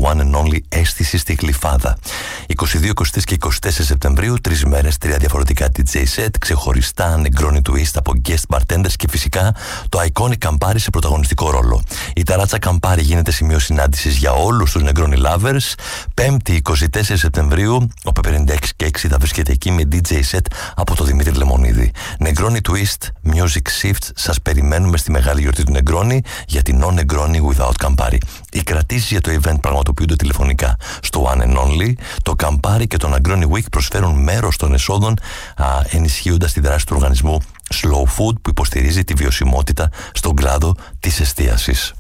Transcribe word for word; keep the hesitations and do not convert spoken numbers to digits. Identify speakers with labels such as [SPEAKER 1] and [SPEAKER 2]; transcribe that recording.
[SPEAKER 1] One and Only Αίσθηση στη Γλυφάδα. είκοσι δύο, είκοσι τρία και είκοσι τέσσερα Σεπτεμβρίου, τρεις μέρες, τρία διαφορετικά ντι τζέι set, ξεχωριστά Negroni Twist από guest bartenders και φυσικά το Iconic Campari σε πρωταγωνιστικό ρόλο. Η ταράτσα Campari γίνεται σημείο συνάντησης για όλους τους Negroni lovers. Πέμπτη, είκοσι τέσσερα Σεπτεμβρίου, ο Π πενήντα έξι και έξι θα βρίσκεται εκεί με ντι τζέι set από το Δημήτρη Λεμονίδη. Negroni Twist, Music Shifts, σας περιμένουμε στη μεγάλη γιορτή του Negroni για την No Negroni Without Campari. Οι κρατήσεις για το event πραγματοποιούνται τηλεφωνικά στο One and Only. Το Campari και το Negroni Week προσφέρουν μέρος των εσόδων, α, ενισχύοντας τη δράση του οργανισμού Slow Food που υποστηρίζει τη βιωσιμότητα στον κλάδο της εστίασης.